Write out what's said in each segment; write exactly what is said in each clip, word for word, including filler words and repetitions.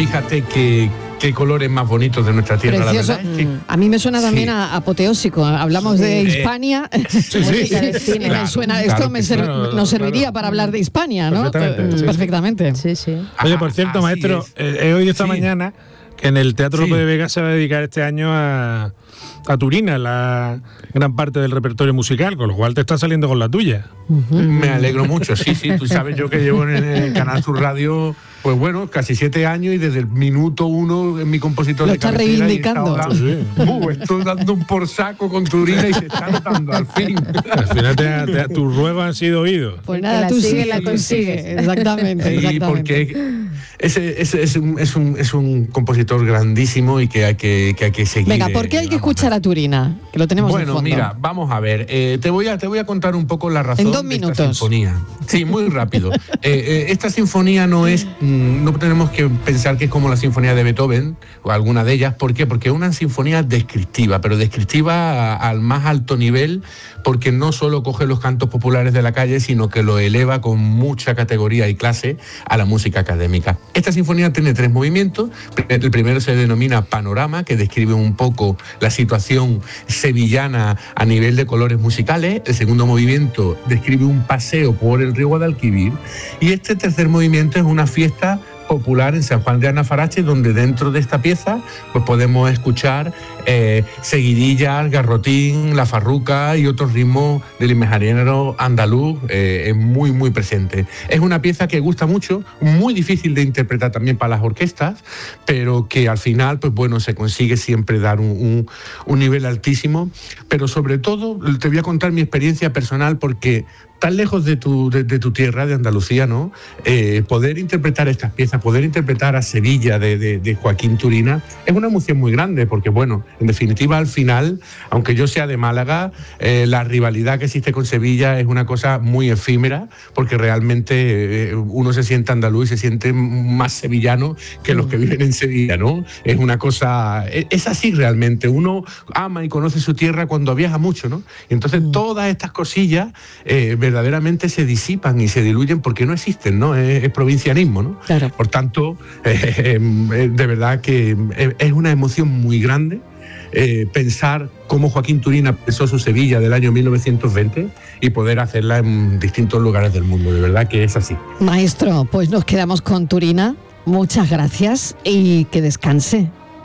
fíjate que qué colores más bonitos de nuestra tierra. Precioso. La verdad es que, a mí me suena también sí. a apoteósico. Hablamos Sí. de Hispania. Sí, sí. me Claro, suena, claro esto que me sí. ser- Claro, nos serviría claro. para hablar de Hispania, ¿no? Perfectamente, sí. Perfectamente. Sí, sí. Oye, por cierto, Así maestro, es. eh, he oído esta Sí. mañana que en el Teatro Sí. Lope de Vega se va a dedicar este año a, a Turina, la gran parte del repertorio musical, con lo cual te está saliendo con la tuya. Me alegro mucho, sí, sí. Tú sabes yo que llevo en el Canal Sur Radio, pues bueno, casi siete años y desde el minuto uno en mi compositor Lo de está cabecera. y he reivindicando. estado dando- Uh, estoy dando un por saco con Turina y se está notando al fin. Al final te, te, tus ruegos han sido oídos. Pues El que nada, la tú sigue, sigue, la tú consigue. sigue. Exactamente, Sí, exactamente. porque ese, ese es, un, es, un, es un compositor grandísimo y que hay que, que, hay que seguir. Venga, ¿por qué hay que vamos, escuchar a Turina? Que lo tenemos de Bueno, fondo. mira, vamos a ver. Eh, te, voy a, te voy a contar un poco la razón En dos de esta minutos. sinfonía. Sí, muy rápido. Eh, eh, esta sinfonía no es, mm, no tenemos que pensar que es como la sinfonía de Beethoven o alguna de ellas. ¿Por qué? Porque es una sinfonía descriptiva, pero descriptiva a- al más alto nivel, porque no solo coge los cantos populares de la calle, sino que lo eleva con mucha categoría y clase a la música académica. Esta sinfonía tiene tres movimientos. El primero se denomina Panorama, que describe un poco la situación sevillana a nivel de colores musicales. El segundo movimiento describe un paseo por el río Guadalquivir. Y este tercer movimiento es una fiesta popular en San Juan de Anafarache, donde dentro de esta pieza pues podemos escuchar eh, seguidillas, garrotín, la farruca y otros ritmos del imaginero andaluz eh, es muy muy presente. Es una pieza que gusta mucho, muy difícil de interpretar también para las orquestas, pero que al final pues bueno se consigue siempre dar un, un, un nivel altísimo. Pero sobre todo te voy a contar mi experiencia personal, porque tan lejos de tu, de, de tu tierra, de Andalucía, ¿no? Eh, poder interpretar estas piezas, poder interpretar a Sevilla de, de, de Joaquín Turina, es una emoción muy grande, porque bueno, en definitiva al final, aunque yo sea de Málaga, eh, la rivalidad que existe con Sevilla es una cosa muy efímera, porque realmente eh, uno se siente andaluz y se siente más sevillano que los que viven en Sevilla, ¿no? Es una cosa, es, es así realmente, uno ama y conoce su tierra cuando viaja mucho, ¿no? Y entonces mm. todas estas cosillas eh, verdaderamente se disipan y se diluyen porque no existen, ¿no? Es, es provincianismo, ¿no? Claro. Por tanto, eh, eh, de verdad que es una emoción muy grande eh, pensar cómo Joaquín Turina pensó su Sevilla del año mil novecientos veinte y poder hacerla en distintos lugares del mundo. De verdad que es así. Maestro, pues nos quedamos con Turina. Muchas gracias y que descanse.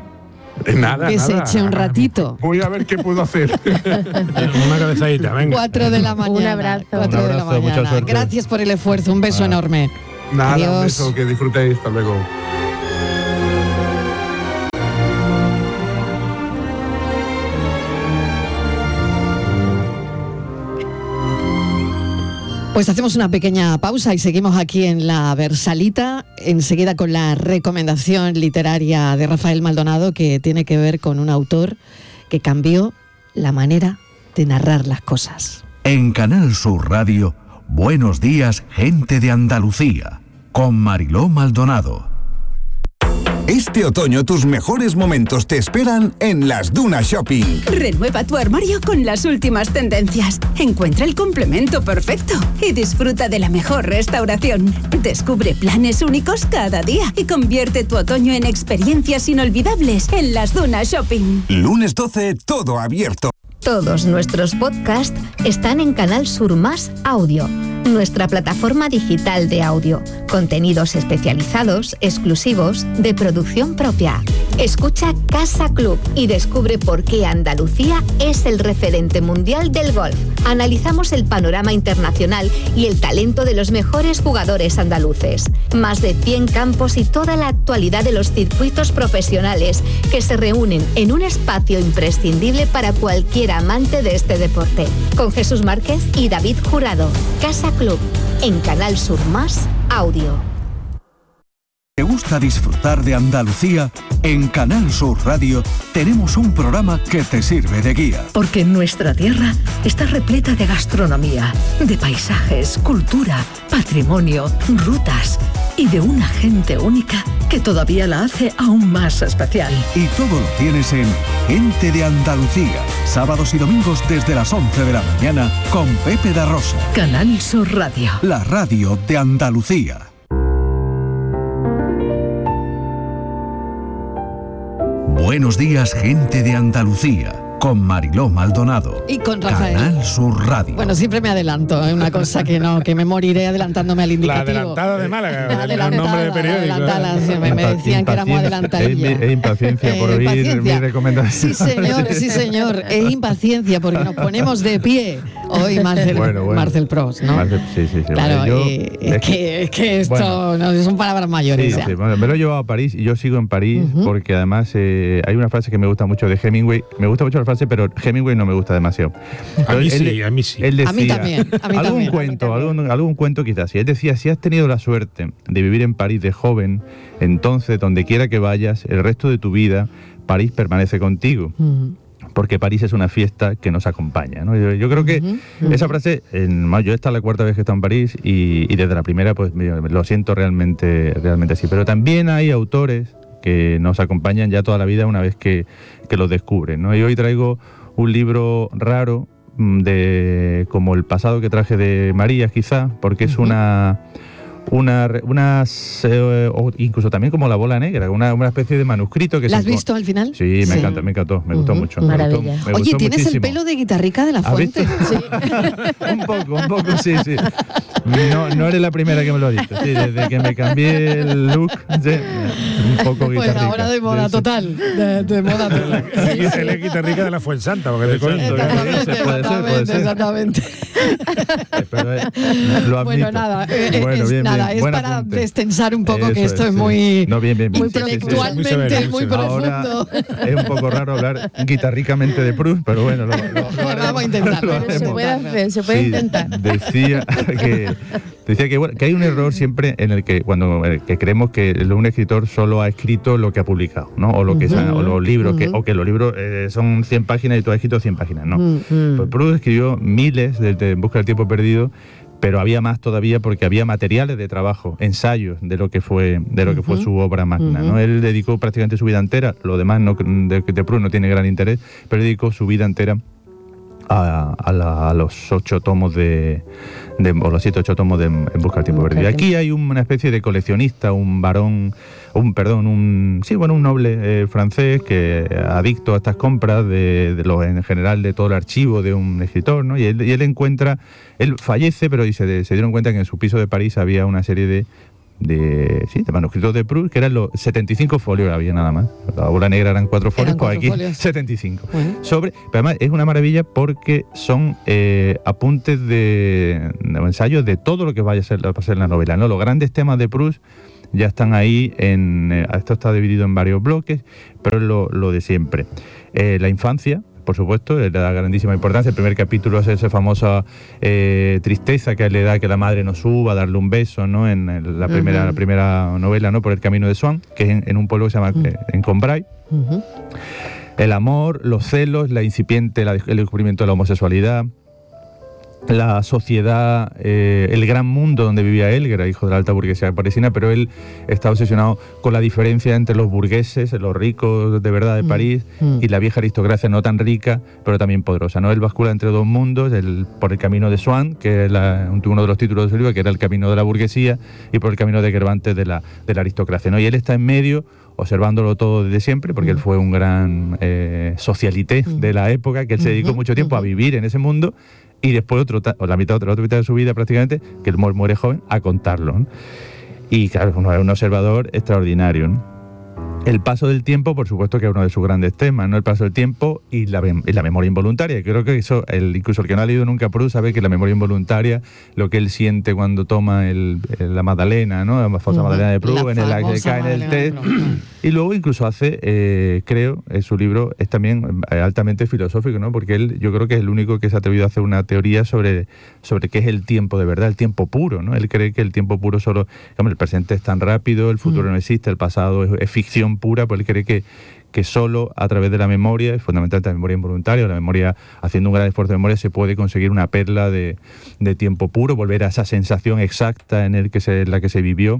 Nada, que nada. se eche un ratito. Voy a ver qué puedo hacer. Una cabezadita, venga. Cuatro de la mañana. Un abrazo. Cuatro Un de la abrazo, mucha mañana. suerte. Gracias por el esfuerzo. Un beso Ah. enorme. Nada, Adiós. un beso, que disfrutéis. Hasta luego. Pues hacemos una pequeña pausa y seguimos aquí en La Versalita, enseguida con la recomendación literaria de Rafael Maldonado, que tiene que ver con un autor que cambió la manera de narrar las cosas. En Canal Sur Radio, Buenos días, gente de Andalucía, con Mariló Maldonado. Este otoño tus mejores momentos te esperan en Las Dunas Shopping. Renueva tu armario con las últimas tendencias. Encuentra el complemento perfecto y disfruta de la mejor restauración. Descubre planes únicos cada día y convierte tu otoño en experiencias inolvidables en Las Dunas Shopping. Lunes doce, todo abierto. Todos nuestros podcasts están en Canal Sur Más Audio, nuestra plataforma digital de audio. Contenidos especializados, exclusivos, de producción propia. Escucha Casa Club y descubre por qué Andalucía es el referente mundial del golf. Analizamos el panorama internacional y el talento de los mejores jugadores andaluces. Más de cien campos y toda la actualidad de los circuitos profesionales que se reúnen en un espacio imprescindible para cualquier amante de este deporte. Con Jesús Márquez y David Jurado. Casa Club, en Canal Sur Más Audio. ¿Te gusta disfrutar de Andalucía? En Canal Sur Radio tenemos un programa que te sirve de guía. Porque nuestra tierra está repleta de gastronomía, de paisajes, cultura, patrimonio, rutas y de una gente única que todavía la hace aún más especial. Y todo lo tienes en Gente de Andalucía, sábados y domingos desde las once de la mañana con Pepe da Rosa. Canal Sur Radio. La radio de Andalucía. Buenos días, gente de Andalucía, con Mariló Maldonado. Y con Rafael. Canal Sur Radio. Bueno, siempre me adelanto, es una cosa que no, que me moriré adelantándome al indicativo. La adelantada de Málaga, La adelantada, el nombre de periódico. La adelantada, sí, me, me decían que éramos adelantadillas. Es, es impaciencia por Eh, oír impaciencia. mi recomendación. Sí, señor, sí, señor. Es impaciencia porque nos ponemos de pie hoy, Marcel, Bueno, bueno. Marcel Proust, ¿no? Marcel, sí, sí, sí. Claro, Yo- eh, es, es que, es que esto bueno. no son palabras mayores. Sí, ya. sí, bueno, me lo he llevado a París y yo sigo en París Ujú. porque además eh, hay una frase que me gusta mucho de Hemingway. Me gusta mucho la frase, pero Hemingway no me gusta demasiado. A mí Él- sí, a mí sí. Él decía, A mí también, a mí algún también. cuento, algún, algún cuento quizás. Y él decía, si has tenido la suerte de vivir en París de joven, entonces donde quiera que vayas, el resto de tu vida, París permanece contigo. Ujú. Porque París es una fiesta que nos acompaña, ¿no? Yo, yo creo que Ujú, ujú. esa frase, en, yo esta es la cuarta vez que he estado en París y, y desde la primera pues me- lo siento realmente, realmente así. Pero también hay autores que nos acompañan ya toda la vida una vez que, que los descubren, ¿no? Y hoy traigo un libro raro, mm, de como el pasado que traje de María, quizá, porque es Ujú. una... Una, unas, eh, o incluso también como La Bola Negra, una, una especie de manuscrito que ¿La has se encon- visto al final? Sí, me Sí. encanta, me encantó, me gustó Ujú, mucho. ujú. me gustó- Maravilla. me Oye, gustó tienes muchísimo. el pelo de guitarrica de la ¿Has visto? Fuente. Sí. Un poco, un poco, sí, sí. No, no eres la primera que me lo ha dicho. Sí, desde que me cambié el look, sí, un poco Pues guitarrica. ahora de moda Sí, sí. total. De, de moda total. Él es- él es guitarrica de la Fuensanta, porque te cuento. Exactamente, Puede ser, puede exactamente, ser. exactamente. Pero, eh, lo Bueno, admito. nada, eh, Bueno, es, bien, nada, bien. es Buen para apunte. destensar un poco, que Eso esto es, sí. muy No, bien, bien, bien. intelectualmente Muy severo, muy, muy severo. profundo. Ahora es un poco raro hablar guitarricamente de Proust, pero bueno, lo, lo- lo haremos. Vamos a intentarlo. Lo Pero se haremos. puede hacer, se puede Sí, intentar. Decía que, decía que, bueno, que hay un error siempre en el que cuando eh, que creemos que un escritor solo ha escrito lo que ha publicado, ¿no? O lo que se ha- o los libros, que, Ujú. o que los libros eh, son cien páginas y tú has escrito cien páginas, ¿no? Mm, Pues Proust escribió miles de, de En busca del tiempo perdido, pero había más todavía porque había materiales de trabajo, ensayos de lo que fue de lo que fue Ujú. su obra magna, Ujú. ¿no? Él dedicó prácticamente su vida entera, lo demás no, de, de Proust no tiene gran interés, pero dedicó su vida entera a, a la- a los ocho tomos de, de- o los siete ocho tomos de En busca del tiempo Busca perdido. del Aquí hay una especie de coleccionista, un varón, un perdón, un sí, bueno, un noble eh, francés que adicto a estas compras de, de lo en general de todo el archivo de un escritor, ¿no? Y él, y él encuentra, él fallece, pero dice, de- se dieron cuenta que en su piso de París había una serie de de, sí, de manuscritos de Proust, que eran los setenta y cinco folios, había nada más. La Bola Negra eran cuatro folios, Eran pues cuatro aquí folios. setenta y cinco. Bueno. Sobre, pero además es una maravilla porque son eh, apuntes de, de ensayos de todo lo que vaya a ser, va a ser la novela, ¿no? Los grandes temas de Proust ya están ahí, en, eh, esto está dividido en varios bloques, pero es lo, lo de siempre. Eh, la infancia, por supuesto, le da grandísima importancia. El primer capítulo es esa famosa eh, tristeza que le da que la madre no suba a darle un beso, ¿no? En el- la primera, Ujú. la primera novela, ¿no? Por el camino de Swan, que es en, en un pueblo que se llama Ujú. eh, en Combray. Ujú. El amor, los celos, la incipiente, la- el descubrimiento de la homosexualidad, la sociedad, eh, el gran mundo donde vivía él, que era hijo de la alta burguesía parisina, pero él está obsesionado con la diferencia entre los burgueses, los ricos de verdad de Mm, París, mm. y la vieja aristocracia no tan rica, pero también poderosa, ¿no? Él bascula entre dos mundos, el, por el camino de Swann, que es la- uno de los títulos de su libro, que era el camino de la burguesía, y por el camino de Cervantes de la, de la aristocracia, ¿no? Y él está en medio, observándolo todo desde siempre, porque él fue un gran eh, socialité de la época, que él se dedicó Ujú, mucho tiempo a ujú. vivir en ese mundo, y después otro ta- o la mitad otra, otra mitad de su vida prácticamente, que él mu- muere joven, a contarlo, ¿no? Y claro, uno es un observador extraordinario, ¿no? El paso del tiempo, por supuesto, que es uno de sus grandes temas, ¿no? El paso del tiempo y la, mem- y la memoria involuntaria. Creo que eso, el, incluso el que no ha leído nunca Proust sabe que la memoria involuntaria, lo que él siente cuando toma el, el- la Magdalena, ¿no? La famosa Ujú. Magdalena de Proust, La en la que famosa cae en el Magdalena de té. Proust. Y luego incluso hace, eh, creo, en su libro es también eh, altamente filosófico, ¿no? Porque él, yo creo que es el único que se ha atrevido a hacer una teoría sobre, sobre qué es el tiempo de verdad, el tiempo puro, ¿no? Él cree que el tiempo puro solo, digamos, el presente es tan rápido, el futuro Mm. no existe, el pasado es, es ficción pura, pues él cree que que solo a través de la memoria, y fundamentalmente la memoria involuntaria, la memoria haciendo un gran esfuerzo de memoria, se puede conseguir una perla de, de tiempo puro, volver a esa sensación exacta en, el que se, en la que se vivió.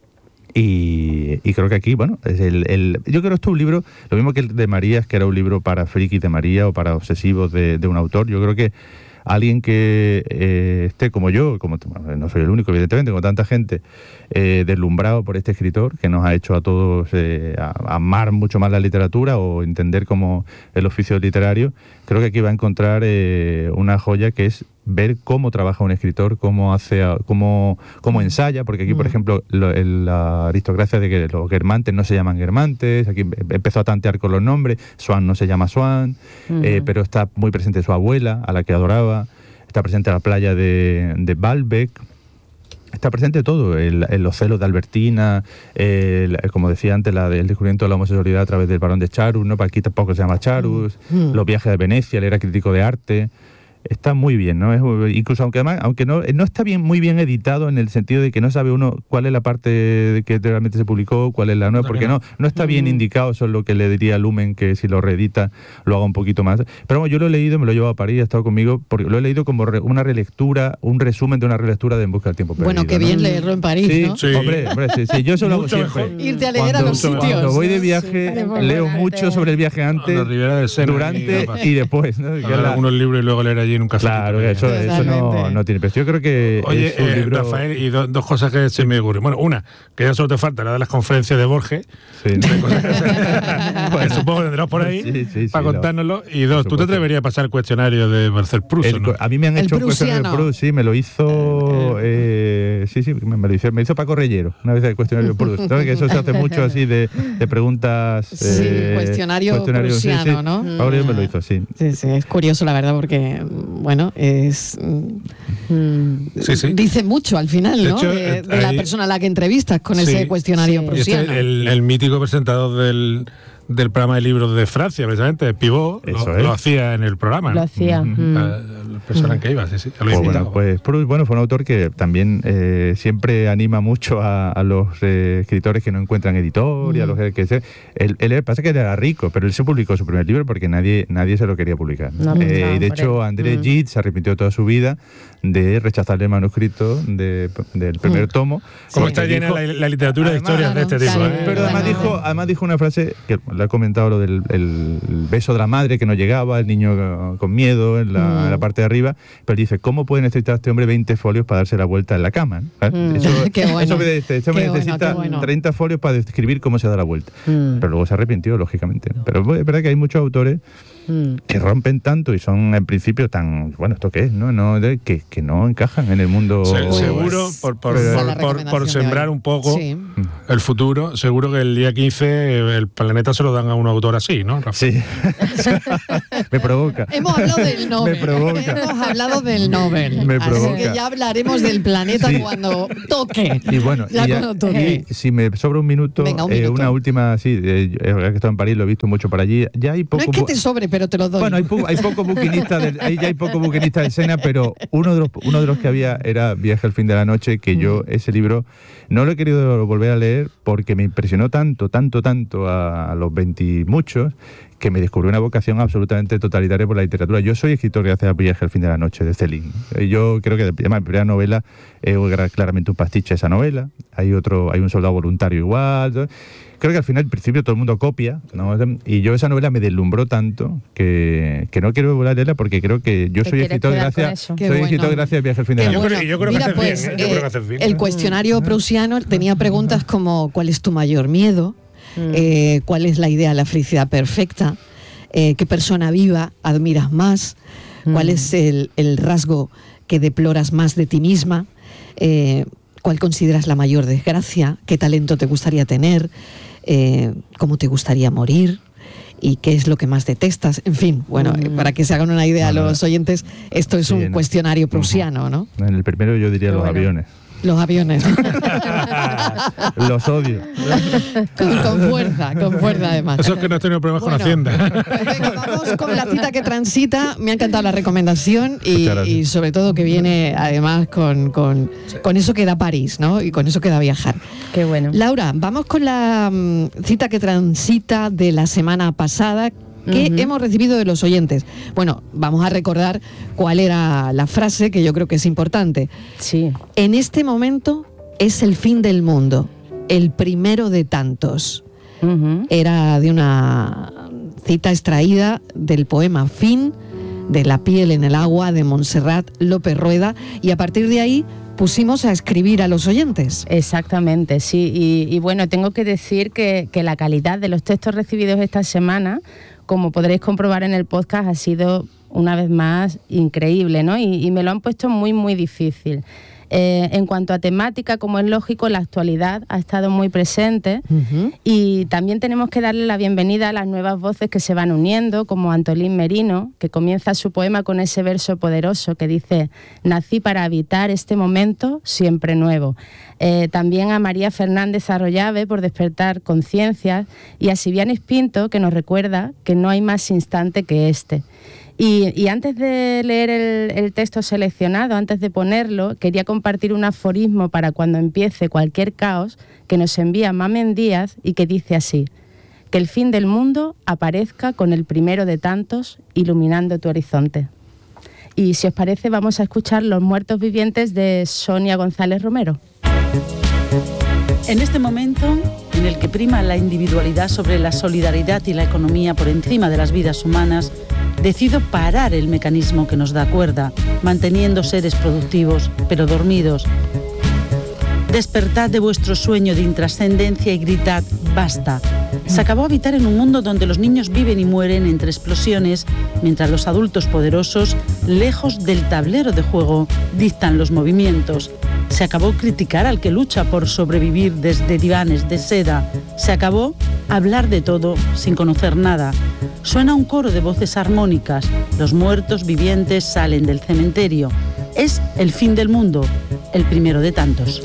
Y, y creo que aquí, bueno, es el, el, yo creo que esto es un libro, lo mismo que el de Marías, que era un libro para frikis de María o para obsesivos de, de un autor. Yo creo que alguien que eh, esté como yo, como no soy el único evidentemente, con tanta gente, eh, deslumbrado por este escritor que nos ha hecho a todos eh, a, a amar mucho más la literatura o entender como el oficio literario, creo que aquí va a encontrar eh, una joya que es ver cómo trabaja un escritor, cómo hace, cómo, cómo ensaya, porque aquí, por ejemplo, lo, el, la aristocracia de que los Guermantes no se llaman Guermantes, aquí empezó a tantear con los nombres, Swann no se llama Swann, uh-huh. eh, pero está muy presente su abuela, a la que adoraba, está presente la playa de, de Baalbek, está presente todo, el, el, los celos de Albertina, el, como decía antes, la, el descubrimiento de la homosexualidad a través del barón de Charus, ¿no? Aquí tampoco se llama Charus, uh-huh. los viajes de Venecia, él era crítico de arte. Está muy bien, ¿no? Es, incluso aunque además, aunque no, no está bien, muy bien editado en el sentido de que no sabe uno cuál es la parte que realmente se publicó, cuál es la nueva, porque no, no está bien indicado, eso es lo que le diría a Lumen, que si lo reedita lo haga un poquito más. Pero bueno, yo lo he leído, me lo he llevado a París, ha estado conmigo, porque lo he leído como re, una relectura, un resumen de una relectura de En busca del tiempo perdido. Bueno, qué bien ¿no? leerlo en París, sí, ¿no? Sí, hombre, hombre, sí, sí, yo eso lo hago siempre. Irte a leer cuando, a los sitios. Cuando voy de viaje, sí, leo mucho sobre el viaje antes, durante y, y después, ¿no? Leer algunos libros y luego leer allí en un café. Claro, Eso, eso no, no tiene precio. Yo creo que. Oye, es un eh, libro... Rafael, y do, dos cosas que se me ocurren. Bueno, una, que ya solo te falta la de las conferencias de Borges. Sí. De cosas que, se... bueno, supongo que tendrás por ahí sí, sí, para sí, contárnoslo. Y dos, ¿tú te atreverías a pasar el cuestionario de Marcel Proust? El, ¿no? A mí me han el hecho un cuestionario de Proust, sí, me lo hizo. Eh, sí, sí, me, me, lo hizo, me hizo Paco Reyero, una vez el cuestionario de Proust. ¿Sabes? Que eso se hace mucho así de, de preguntas. Sí, eh, cuestionario, cuestionario prusiano, sí, sí. ¿no? Paco Reyero me lo hizo, sí. Sí, sí, es curioso, la verdad, porque, bueno, es. Sí, sí. Dice mucho al final, de ¿no? Hecho, de, de ahí, la persona a la que entrevistas con sí, ese cuestionario sí. prusiano. Este, el, el mítico presentador del, del programa de libros de Francia, precisamente, Pivot, lo, lo hacía en el programa. Lo hacía. Mm. La, la persona en que iba, sí, sí. Lo pues bueno, pues Proust, bueno, fue un autor que también eh, siempre anima mucho a, a los eh, escritores que no encuentran editor mm. y a los que se, él, él pasa que él era rico, pero él se publicó su primer libro porque nadie nadie se lo quería publicar. No, eh, no, y de hecho, André mm. Gide se arrepintió toda su vida de rechazarle el manuscrito de, del primer mm. tomo. Como sí, está llena dijo, la, la literatura además, de historias claro, de este tipo. Sí, ¿eh? Pero además dijo, además dijo una frase que le ha comentado, lo del el, el beso de la madre que no llegaba, el niño con miedo en la, mm. en la parte de arriba, pero dice, ¿cómo puede necesitar este hombre veinte folios para darse la vuelta en la cama? ¿Eh? Mm. Eso, qué bueno. Eso que este, este hombre necesita bueno, bueno. treinta folios para describir cómo se da la vuelta. Mm. Pero luego se arrepintió, lógicamente. Pero es verdad que hay muchos autores mm. que rompen tanto y son en principio tan, bueno, ¿esto qué es? ¿No? No, de, que, que no encajan en el mundo. Se, pues, seguro, por, por, por, por, por sembrar un poco sí. el futuro, seguro que el día quince el planeta se lo dan a un autor así, ¿no, Rafa? Sí. Me provoca. Hemos hablado del Nobel. Me provoca. Hemos hablado del Nobel. Me así provoca. que ya hablaremos del planeta sí. cuando toque. Y bueno, ya y, cuando toque. Y si me sobra un minuto, Venga, un minuto. Eh, una última, sí, eh, que he estado en París, lo he visto mucho por allí. Ya hay poco. No es que te sobre, pero te lo doy. Bueno, hay, po hay poco buquinista, del, hay, ya hay poco buquinista de escena, pero uno de los uno de los que había era Viaje al fin de la noche, que mm. yo ese libro no lo he querido volver a leer porque me impresionó tanto, tanto, tanto a, a los veintimuchos que me descubrió una vocación absolutamente totalitaria por la literatura. Yo soy escritor gracias a Viaje al fin de la noche, de Céline. Yo creo que además, mi primera novela es claramente un pastiche esa novela. Hay otro, hay un soldado voluntario igual. ¿no? Creo que al final, al principio, todo el mundo copia, ¿no? Y yo esa novela me deslumbró tanto que, que no quiero volver a leerla porque creo que yo soy escritor gracias soy bueno. escritor gracias a Viaje al fin de la noche. Yo creo, yo creo Mira, que pues, bien, ¿eh? eh, yo creo que haces bien. El cuestionario prusiano tenía preguntas como ¿cuál es tu mayor miedo? Mm. Eh, ¿Cuál es la idea de la felicidad perfecta? Eh, ¿Qué persona viva admiras más? Mm. ¿Cuál es el, el rasgo que deploras más de ti misma? Eh, ¿Cuál consideras la mayor desgracia? ¿Qué talento te gustaría tener? Eh, ¿Cómo te gustaría morir? ¿Y qué es lo que más detestas? En fin, bueno, mm. para que se hagan una idea no, no. los oyentes, esto es sí, un no. cuestionario prusiano, ¿no? En el primero yo diría Pero los bueno. aviones. Los aviones. Los odio. Con, con fuerza, con fuerza además. Eso es que no has tenido problemas bueno, con Hacienda. Pues venga, vamos con la cita que transita. Me ha encantado la recomendación y, y sobre todo que viene además con, con, sí. con eso que da París, ¿no? Y con eso que da viajar. Qué bueno. Laura, vamos con la um, cita que transita de la semana pasada. ¿Qué uh-huh. hemos recibido de los oyentes? Bueno, vamos a recordar cuál era la frase, que yo creo que es importante. Sí. En este momento es el fin del mundo, el primero de tantos. Uh-huh. Era de una cita extraída del poema Fin de La piel en el agua, de Montserrat López Rueda, y a partir de ahí pusimos a escribir a los oyentes. Exactamente, sí. Y, y bueno, tengo que decir que, que la calidad de los textos recibidos esta semana, como podréis comprobar en el podcast, ha sido una vez más increíble, ¿no? Y, y me lo han puesto muy, muy difícil. Eh, en cuanto a temática, como es lógico, la actualidad ha estado muy presente, uh-huh. y también tenemos que darle la bienvenida a las nuevas voces que se van uniendo, como Antolín Merino, que comienza su poema con ese verso poderoso que dice: nací para habitar este momento siempre nuevo. Eh, también a María Fernández Arroyave por despertar conciencias, y a Sivianis Pinto, que nos recuerda que no hay más instante que este. Y, y antes de leer el, el texto seleccionado, antes de ponerlo, quería compartir un aforismo para cuando empiece cualquier caos que nos envía Mamen Díaz y que dice así: que el fin del mundo aparezca con el primero de tantos, iluminando tu horizonte. Y si os parece, vamos a escuchar Los muertos vivientes de Sonia González Romero. En este momento, en el que prima la individualidad sobre la solidaridad y la economía por encima de las vidas humanas, decido parar el mecanismo que nos da cuerda, manteniendo seres productivos, pero dormidos. Despertad de vuestro sueño de intrascendencia y gritad: ¡basta! Se acabó habitar en un mundo donde los niños viven y mueren entre explosiones, mientras los adultos poderosos, lejos del tablero de juego, dictan los movimientos. Se acabó criticar al que lucha por sobrevivir desde divanes de seda. Se acabó hablar de todo sin conocer nada. Suena un coro de voces armónicas. Los muertos vivientes salen del cementerio. Es el fin del mundo, el primero de tantos.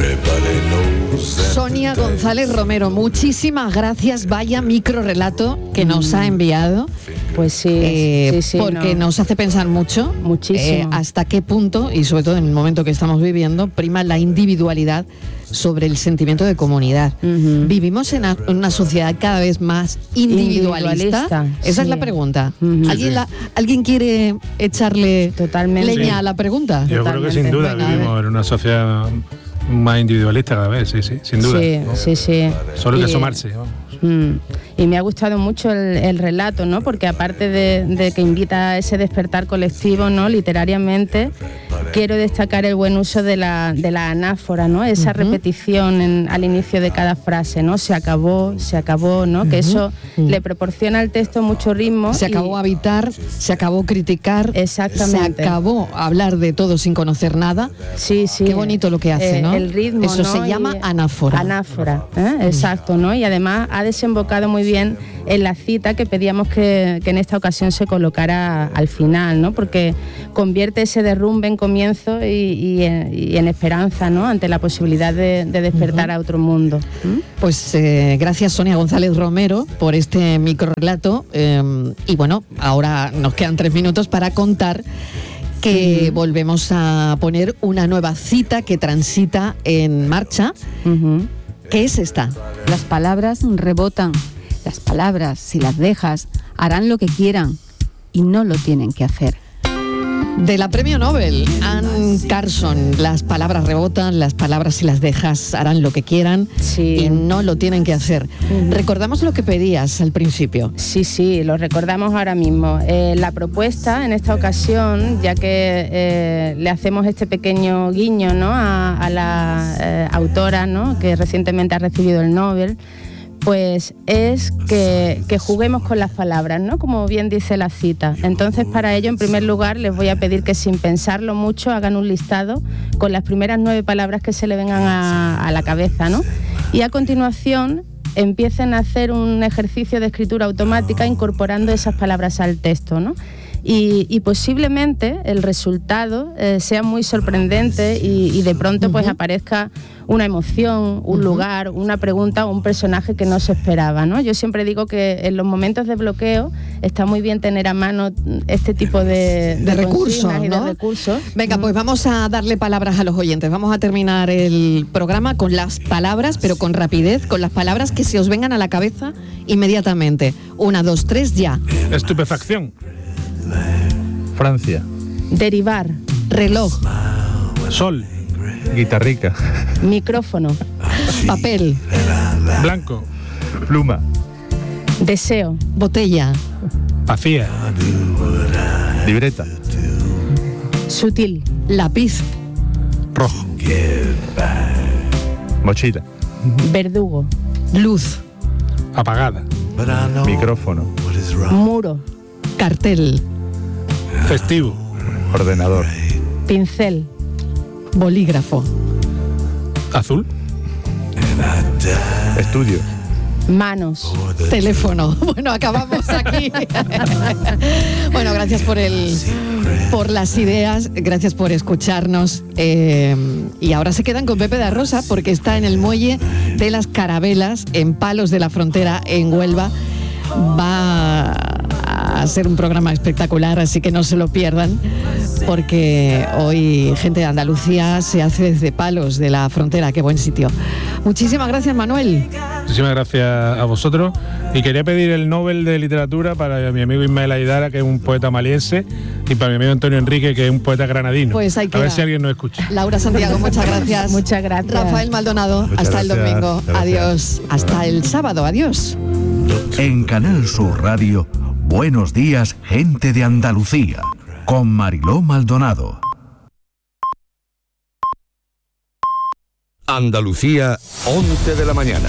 Sonia González Romero, muchísimas gracias. Vaya microrelato que nos ha enviado. Pues sí, eh, sí, sí porque no. nos hace pensar mucho. Muchísimo. Eh, hasta qué punto, y sobre todo en el momento que estamos viviendo, prima la individualidad sobre el sentimiento de comunidad. Uh-huh. ¿Vivimos en una sociedad cada vez más individualista? individualista Esa sí. es la pregunta. Uh-huh. ¿Alguien, la, ¿Alguien quiere echarle Totalmente. leña sí. a la pregunta? Yo Totalmente. creo que sin duda Venga, vivimos en una sociedad más individualista cada vez, sí, sí, sin duda. Sí, ¿no? sí, sí. Solo hay que y, asomarse. Vamos. Mm, y me ha gustado mucho el, el relato, ¿no? Porque aparte de, de que invita a ese despertar colectivo, ¿no? Literariamente, quiero destacar el buen uso de la, de la anáfora, ¿no? Esa uh-huh. repetición en, al inicio de cada frase, ¿no? Se acabó, se acabó, ¿no? Uh-huh. Que eso uh-huh. le proporciona al texto mucho ritmo. Se y... acabó habitar, se acabó criticar. Exactamente. Se acabó hablar de todo sin conocer nada. Sí, sí. Qué bonito lo que hace, eh, ¿no? El ritmo, Eso ¿no? se llama y, anáfora. Anáfora, ¿eh? uh-huh. Exacto, ¿no? Y además ha desembocado muy bien en la cita que pedíamos que, que en esta ocasión se colocara al final, ¿no? Porque convierte ese derrumbe en comienzo y, y, en, y en esperanza, ¿no? Ante la posibilidad de, de despertar uh-huh. a otro mundo. ¿Mm? Pues eh, gracias Sonia González Romero por este microrelato eh, y bueno, ahora nos quedan tres minutos para contar que uh-huh. volvemos a poner una nueva cita que transita en marcha. Uh-huh. ¿Qué es esta? Las palabras rebotan. Las palabras, si las dejas, harán lo que quieran y no lo tienen que hacer. De la premio Nobel, Anne Carson, las palabras rebotan, las palabras si las dejas harán lo que quieran sí. y no lo tienen que hacer. Uh-huh. ¿Recordamos lo que pedías al principio? Sí, sí, lo recordamos ahora mismo. Eh, la propuesta en esta ocasión, ya que eh, le hacemos este pequeño guiño, ¿no? a, a la eh, autora, ¿no? que recientemente ha recibido el Nobel, pues es que, que juguemos con las palabras, ¿no? Como bien dice la cita. Entonces, para ello, en primer lugar, les voy a pedir que sin pensarlo mucho hagan un listado con las primeras nueve palabras que se le vengan a, a la cabeza, ¿no? Y a continuación empiecen a hacer un ejercicio de escritura automática incorporando esas palabras al texto, ¿no? Y, y posiblemente el resultado eh, sea muy sorprendente y, y de pronto uh-huh. pues aparezca una emoción, un uh-huh. lugar, una pregunta o un personaje que no se esperaba, ¿no? Yo siempre digo que en los momentos de bloqueo está muy bien tener a mano este tipo de, de, de recursos, y ¿no? de recursos. Venga, pues vamos a darle palabras a los oyentes. Vamos a terminar el programa con las palabras, pero con rapidez, con las palabras que se os vengan a la cabeza inmediatamente. Una, dos, tres, ya. Estupefacción. Francia. Derivar. Reloj. Sol. Guitarrica. Micrófono. Papel. Blanco. Pluma. Deseo. Botella. Vacía. Libreta. Sutil. Lápiz. Rojo. Mochila. Verdugo. Luz. Apagada. Micrófono. Muro. Cartel. Festivo. Ordenador. Pincel. Bolígrafo. Azul. Estudio. Manos. Teléfono. Bueno, acabamos aquí. Bueno, gracias por el, por las ideas, gracias por escucharnos. Eh, y ahora se quedan con Pepe da Rosa porque está en el muelle de las Carabelas, en Palos de la Frontera, en Huelva. Va a ser un programa espectacular, así que no se lo pierdan, porque hoy Gente de Andalucía se hace desde Palos de la Frontera. Qué buen sitio. Muchísimas gracias, Manuel. Muchísimas gracias a vosotros. Y quería pedir el Nobel de Literatura para mi amigo Ismael Aidara, que es un poeta maliense, y para mi amigo Antonio Enrique, que es un poeta granadino. Pues hay que a ver si alguien nos escucha. Laura Santiago, muchas gracias. Muchas gracias. Rafael Maldonado, muchas hasta gracias. el domingo. Gracias. Adiós. Hasta el sábado. Adiós. En Canal Sur Radio, Buenos días, Gente de Andalucía, con Mariló Maldonado. Andalucía, once de la mañana.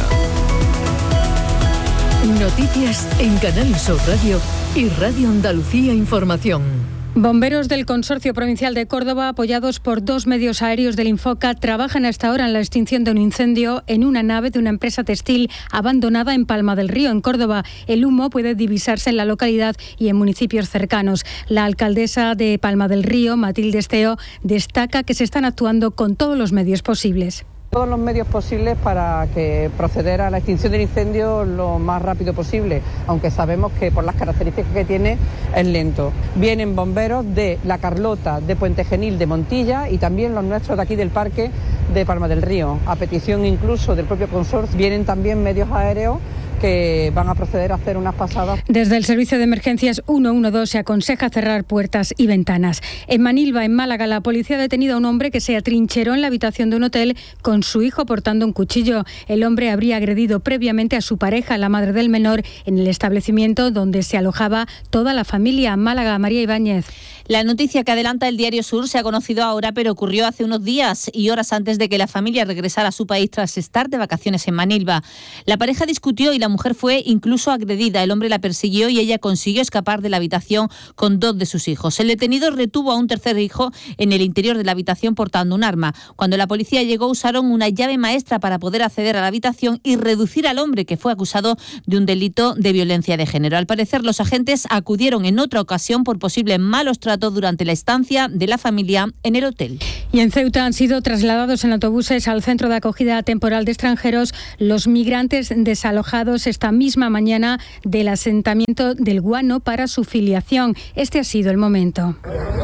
Noticias en Canal Sur Radio y Radio Andalucía Información. Bomberos del Consorcio Provincial de Córdoba, apoyados por dos medios aéreos del Infoca, trabajan hasta ahora en la extinción de un incendio en una nave de una empresa textil abandonada en Palma del Río, en Córdoba. El humo puede divisarse en la localidad y en municipios cercanos. La alcaldesa de Palma del Río, Matilde Esteo, destaca que se están actuando con todos los medios posibles. Todos los medios posibles para que proceder a la extinción del incendio lo más rápido posible, aunque sabemos que por las características que tiene es lento. Vienen bomberos de La Carlota, de Puente Genil, de Montilla y también los nuestros de aquí del Parque de Palma del Río. A petición incluso del propio consorcio vienen también medios aéreos que van a proceder a hacer unas pasadas. Desde el Servicio de Emergencias ciento doce se aconseja cerrar puertas y ventanas. En Manilva, en Málaga, la policía ha detenido a un hombre que se atrincheró en la habitación de un hotel con su hijo portando un cuchillo. El hombre habría agredido previamente a su pareja, la madre del menor, en el establecimiento donde se alojaba toda la familia. Málaga, María Ibáñez. La noticia que adelanta el Diario Sur se ha conocido ahora, pero ocurrió hace unos días y horas antes de que la familia regresara a su país tras estar de vacaciones en Manilva. La pareja discutió y la mujer fue incluso agredida. El hombre la persiguió y ella consiguió escapar de la habitación con dos de sus hijos. El detenido retuvo a un tercer hijo en el interior de la habitación portando un arma. Cuando la policía llegó, usaron una llave maestra para poder acceder a la habitación y reducir al hombre, que fue acusado de un delito de violencia de género. Al parecer, los agentes acudieron en otra ocasión por posibles malos tratos durante la estancia de la familia en el hotel. Y en Ceuta han sido trasladados en autobuses al centro de acogida temporal de extranjeros los migrantes desalojados esta misma mañana del asentamiento del Guano para su filiación. Este ha sido el momento.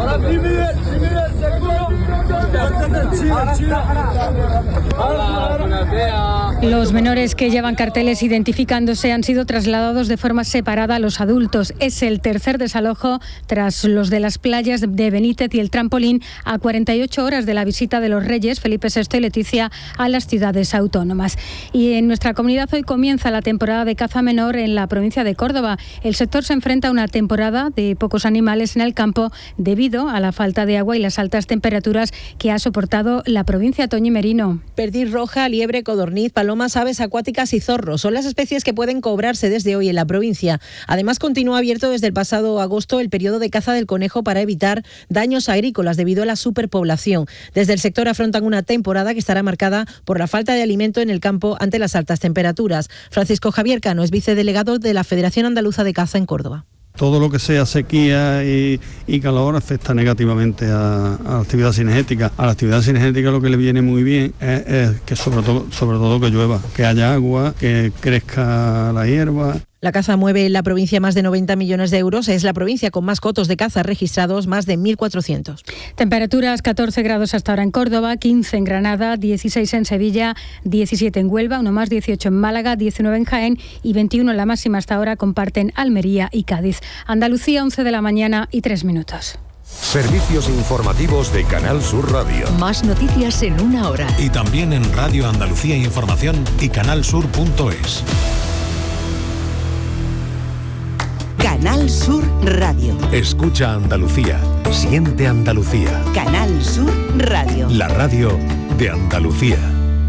Los menores que llevan carteles identificándose han sido trasladados de forma separada a los adultos. Es el tercer desalojo tras los de las playas de Benítez y el Trampolín, a cuarenta y ocho horas de la visita de los Reyes Felipe sexto y Leticia a las ciudades autónomas. Y en nuestra comunidad hoy comienza la temporada de caza menor en la provincia de Córdoba. El sector se enfrenta a una temporada de pocos animales en el campo debido a la falta de agua y las altas temperaturas que ha soportado la provincia. Toñi Merino. Perdiz roja, liebre, codorniz, palomas, aves acuáticas y zorros son las especies que pueden cobrarse desde hoy en la provincia. Además, continúa abierto desde el pasado agosto el periodo de caza del conejo para evitar daños agrícolas debido a la superpoblación. Desde el sector afrontan una temporada que estará marcada por la falta de alimento en el campo ante las altas temperaturas. Francisco Javier Cano es vicedelegado de la Federación Andaluza de Caza en Córdoba. Todo lo que sea sequía y, y calor afecta negativamente a, a la actividad cinegética. A la actividad cinegética lo que le viene muy bien es, es que sobre todo, sobre todo que llueva, que haya agua, que crezca la hierba. La caza mueve en la provincia más de noventa millones de euros. Es la provincia con más cotos de caza registrados, más de mil cuatrocientos. Temperaturas: catorce grados hasta ahora en Córdoba, quince en Granada, dieciséis en Sevilla, diecisiete en Huelva, uno más, dieciocho en Málaga, diecinueve en Jaén y veintiuno la máxima hasta ahora comparten Almería y Cádiz. Andalucía, once de la mañana y tres minutos. Servicios informativos de Canal Sur Radio. Más noticias en una hora. Y también en Radio Andalucía Información y canal sur punto es. Canal Sur Radio. Escucha Andalucía. Siente Andalucía. Canal Sur Radio. La radio de Andalucía.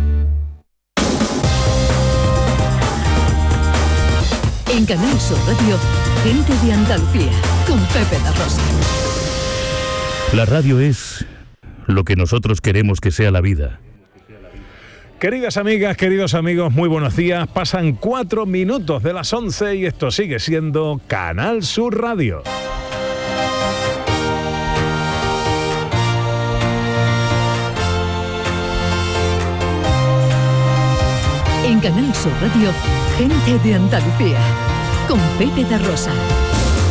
En Canal Sur Radio, gente de Andalucía, con Pepe da Rosa. La radio es lo que nosotros queremos que sea la vida. Queridas amigas, queridos amigos, muy buenos días. Pasan cuatro minutos de las once y esto sigue siendo Canal Sur Radio. En Canal Sur Radio, gente de Andalucía, con Pepe da Rosa.